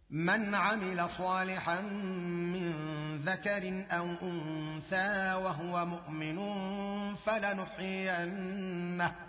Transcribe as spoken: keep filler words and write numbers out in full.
من عمل صالحا من ذكر أو أنثى وهو مؤمن فلنحيينه